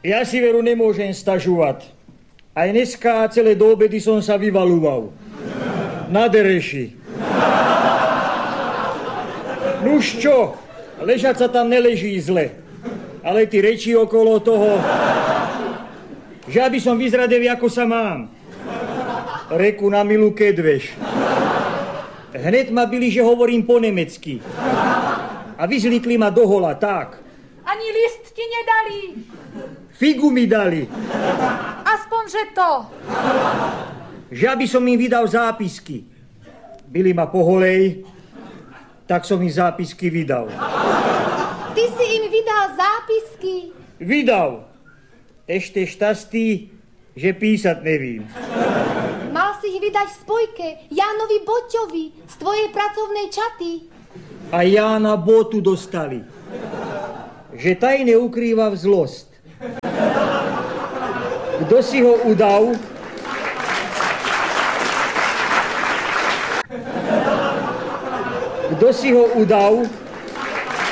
Ja si veru nemôžem stažovať. Aj dneska celé do obedy som sa vyvalúval. Na dereši. Nuž čo? Ležať sa tam neleží zle. Ale ty reči okolo toho, že aby som vyzradel, ako sa mám. Reku na milu kedveš. Hned ma byli, že hovorím po nemecky. A vyzlikli ma dohola, tak. Ani list ti nedali. Figu mi dali. Aspoň, že to. Že aby som im vydal zápisky. Byli ma po holej, tak som im zápisky vydal. Ty si im vydal zápisky? Vydal. Ešte šťastí, že písať nevím. Mal si ich vydať v spojke Jánovi Boťovi z tvojej pracovnej čaty. A Jána Botu dostali. Že tajne ukrýva zlosť. Kto si ho udal? Kto si ho udal?